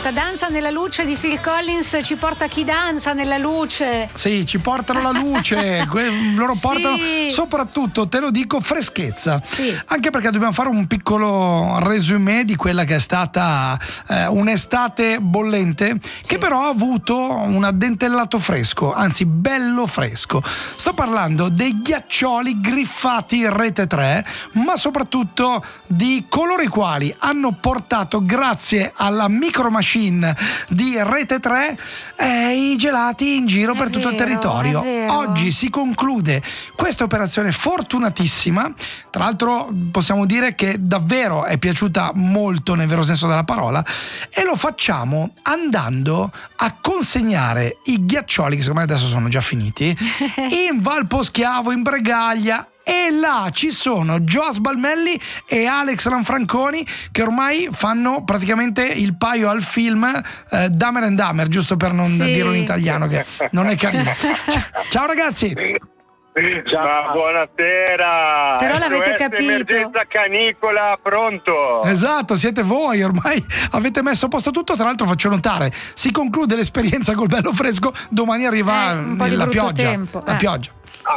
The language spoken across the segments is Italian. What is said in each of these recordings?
questa danza nella luce di Phil Collins ci porta chi danza nella luce. Sì, ci portano la luce, loro portano Sì. soprattutto, te lo dico, freschezza. Sì. Anche perché dobbiamo fare un piccolo resumé di quella che è stata un'estate bollente, che però ha avuto un addentellato fresco, anzi bello fresco. Sto parlando dei ghiaccioli griffati Rete 3, ma soprattutto di coloro i quali hanno portato, grazie alla Micro Machine di Rete 3, i gelati in giro per tutto il territorio. Oggi si conclude questa operazione fortunatissima. Tra l'altro possiamo dire che davvero è piaciuta molto nel vero senso della parola, e lo facciamo andando a consegnare i ghiaccioli, che secondo me adesso sono già finiti, in Val Poschiavo, in Bregaglia. E là ci sono Joas Balmelli e Alex Lanfranconi, che ormai fanno praticamente il paio al film Dumber and Dumber, giusto per non dirlo in italiano, che non è carino. Ciao ragazzi. Ciao. Buonasera. Però l'avete capito. Emergenza canicola, pronto? Esatto, siete voi, ormai avete messo a posto tutto. Tra l'altro faccio notare, si conclude l'esperienza col bello fresco, domani arriva un po' di la brutto pioggia. tempo. La pioggia.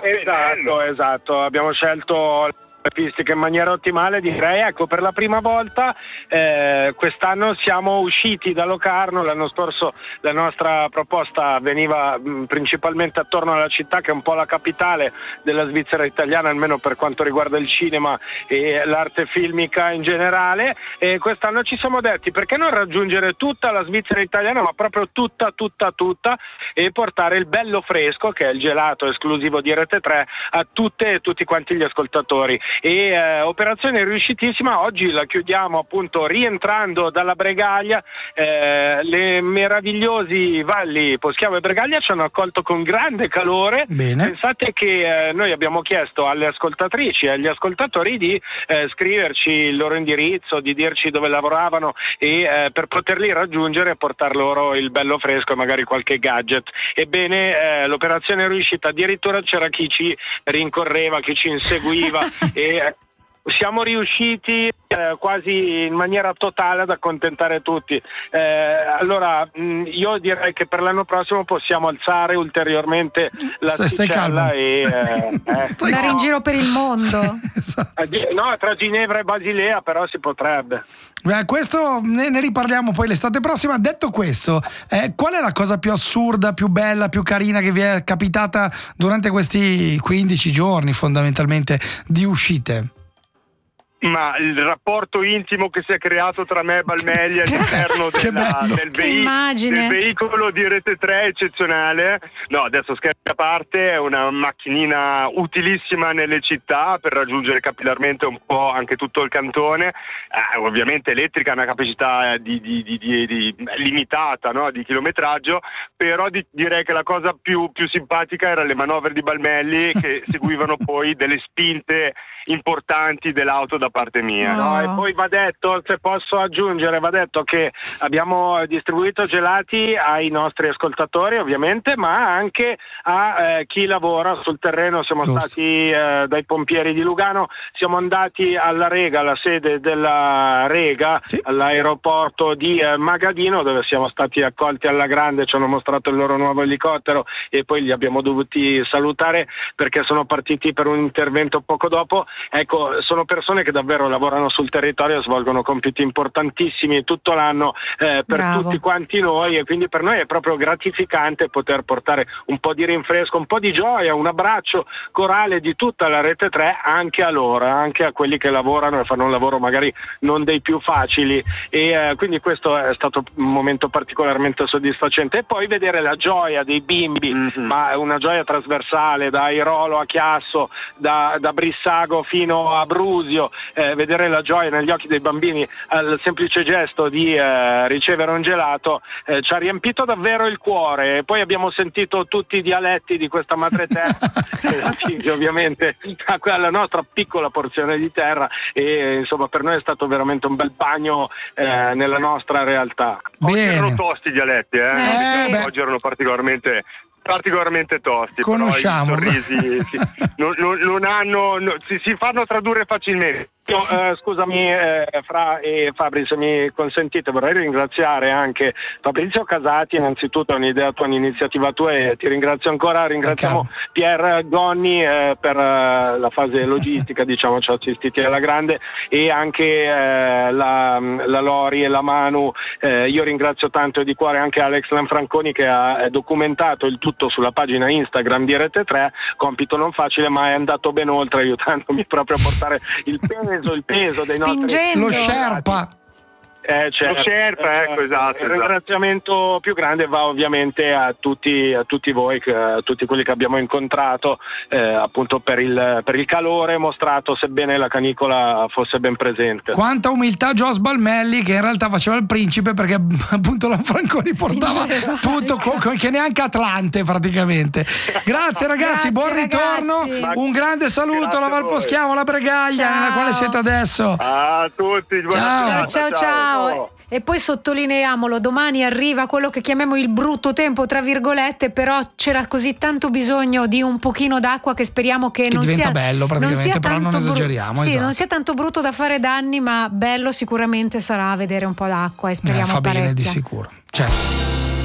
Esatto, abbiamo scelto le pistiche in maniera ottimale, direi. Ecco, per la prima volta quest'anno siamo usciti da Locarno. L'anno scorso la nostra proposta veniva principalmente attorno alla città, che è un po' la capitale della Svizzera italiana, almeno per quanto riguarda il cinema e l'arte filmica in generale, e quest'anno ci siamo detti: perché non raggiungere tutta la Svizzera italiana, ma proprio tutta, e portare il bello fresco, che è il gelato esclusivo di Rete 3, a tutte e tutti quanti gli ascoltatori. E operazione riuscitissima. Oggi la chiudiamo appunto rientrando dalla Bregaglia. Le meravigliosi valli Poschiavo e Bregaglia ci hanno accolto con grande calore. Bene. Pensate che noi abbiamo chiesto alle ascoltatrici e agli ascoltatori di scriverci il loro indirizzo, di dirci dove lavoravano, e per poterli raggiungere e portar loro il bello fresco e magari qualche gadget. Ebbene, l'operazione è riuscita. Addirittura c'era chi ci rincorreva, chi ci inseguiva e siamo riusciti quasi in maniera totale ad accontentare tutti. Allora io direi che per l'anno prossimo possiamo alzare ulteriormente l'asticella e andare in giro per il mondo. Esatto. No, tra Ginevra e Basilea però si potrebbe. Questo ne riparliamo poi l'estate prossima. Detto questo, qual è la cosa più assurda, più bella, più carina che vi è capitata durante questi 15 giorni fondamentalmente di uscite? Ma il rapporto intimo che si è creato tra me e Balmelli all'interno del veicolo di Rete 3 è eccezionale. No, adesso scherzi a parte, è una macchinina utilissima nelle città per raggiungere capillarmente un po' anche tutto il cantone. Ovviamente elettrica, ha una capacità limitata, no? Di chilometraggio, però direi che la cosa più simpatica erano le manovre di Balmelli che seguivano poi delle spinte importanti dell'auto da parte mia. No? E poi va detto, se posso aggiungere, va detto che abbiamo distribuito gelati ai nostri ascoltatori ovviamente, ma anche a chi lavora sul terreno. Siamo stati dai pompieri di Lugano, siamo andati alla Rega, la sede della Rega, all'aeroporto di Magadino, dove siamo stati accolti alla grande. Ci hanno mostrato il loro nuovo elicottero e poi li abbiamo dovuti salutare perché sono partiti per un intervento poco dopo. Ecco, sono persone che davvero lavorano sul territorio e svolgono compiti importantissimi tutto l'anno per tutti quanti noi, e quindi per noi è proprio gratificante poter portare un po' di rinfresco, un po' di gioia, un abbraccio corale di tutta la Rete 3 anche a loro, anche a quelli che lavorano e fanno un lavoro magari non dei più facili, e quindi questo è stato un momento particolarmente soddisfacente. E poi vedere la gioia dei bimbi, ma una gioia trasversale, da Airolo a Chiasso, da Brissago fino a Brusio, vedere la gioia negli occhi dei bambini al semplice gesto di ricevere un gelato ci ha riempito davvero il cuore. E poi abbiamo sentito tutti i dialetti di questa madre terra ovviamente alla nostra piccola porzione di terra, e insomma per noi è stato veramente un bel bagno nella nostra realtà. Oggi erano tosti i dialetti, oggi erano particolarmente particolarmente tosti. Conosciamo. Però i sorrisi non hanno, si fanno tradurre facilmente. Scusami Fra e Fabri, se mi consentite, vorrei ringraziare anche Fabrizio Casati, innanzitutto è un'idea tua, un'iniziativa tua, e ti ringrazio ancora. Ringraziamo Pier Gonni per la fase logistica, diciamo, ci ha assistiti alla grande, e anche la Lori e la Manu. Io ringrazio tanto di cuore anche Alex Lanfranconi, che ha documentato il tutto sulla pagina Instagram di Rete 3, compito non facile, ma è andato ben oltre, aiutandomi proprio a portare il peso dei nostri... Lo Sherpa. Certo. Lo Sherpa, ecco, esatto. Il ringraziamento più grande va ovviamente a tutti voi, a tutti quelli che abbiamo incontrato, appunto per il calore mostrato, sebbene la canicola fosse ben presente. Quanta umiltà Joss Balmelli, che in realtà faceva il principe, perché appunto Lanfranconi portava tutto che neanche Atlante praticamente. Grazie ragazzi, buon ritorno, un grande saluto alla Valposchiavo, alla Bregaglia, nella quale siete adesso. A tutti, ciao. E poi sottolineiamolo, domani arriva quello che chiamiamo il brutto tempo, tra virgolette, però c'era così tanto bisogno di un pochino d'acqua che speriamo che non diventa sia bello praticamente, non sia però non esageriamo. Sì, esatto. Non sia tanto brutto da fare danni, ma bello sicuramente sarà vedere un po' d'acqua, e speriamo fa parecchia. bene di sicuro, certo.